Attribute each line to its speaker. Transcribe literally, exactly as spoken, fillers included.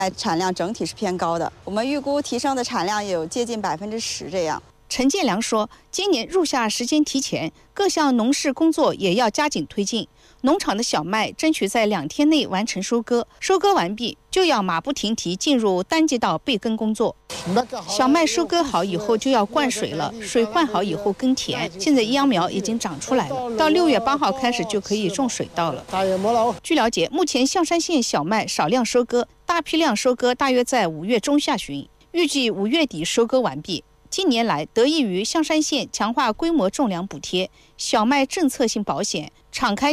Speaker 1: 产量整体是偏高的，我们预估提升的产量有接近百分之十这样。
Speaker 2: 陈建良说，今年入夏时间提前，各项农事工作也要加紧推进。农场的小麦争取在两天内完成收割，收割完毕就要马不停蹄进入单季稻备耕工作。小麦收割好以后就要灌水了，水灌好以后耕田。现在秧苗已经长出来了，到六月八号开始就可以种水稻了。据了解，目前象山县小麦少量收割，大批量收割大约在五月中下旬，预计五月底收割完毕。近年来，得益于象山县强化规模种粮补贴、小麦政策性保险、敞开